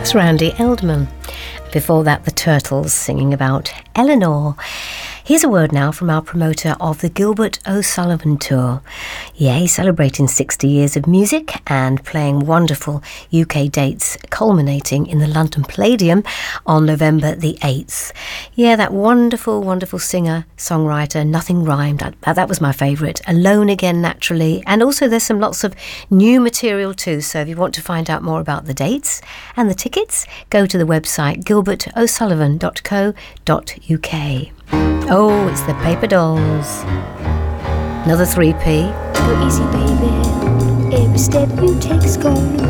Randy Eldman. Before that, the Turtles singing about Eleanor. Here's a word now from our promoter of the Gilbert O'Sullivan Tour. Yeah, he's celebrating 60 years of music and playing wonderful UK dates, culminating in the London Palladium on November the 8th. Yeah, that wonderful, wonderful singer, songwriter, Nothing Rhymed. That was my favourite. Alone Again, naturally. And also there's lots of new material too. So if you want to find out more about the dates and the tickets, go to the website gilbertosullivan.co.uk. Oh, it's the Paper Dolls. Another 3p. Go easy, baby. Every step you take is going